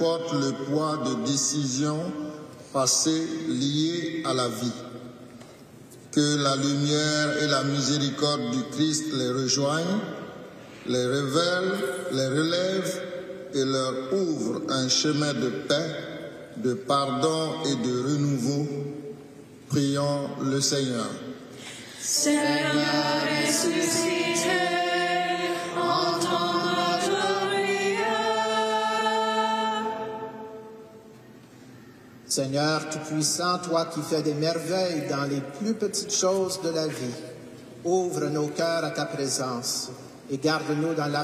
portent le poids de décisions passées liées à la vie. Que la lumière et la miséricorde du Christ les rejoignent, les révèlent, les relèvent et leur ouvrent un chemin de paix, de pardon et de renouveau. Prions le Seigneur. Seigneur ressuscité, entends notre prière. Seigneur Tout-Puissant, toi qui fais des merveilles dans les plus petites choses de la vie, ouvre nos cœurs à ta présence et garde-nous dans la